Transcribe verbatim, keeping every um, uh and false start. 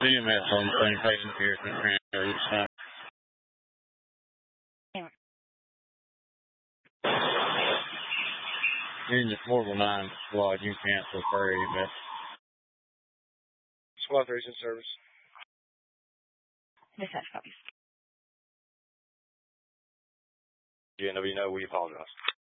C M S on the same page here. Transfer each time. In the four one nine squad, you cancel for E M S. Squad three's in service. Dispatch copies. G N W, no, we apologize.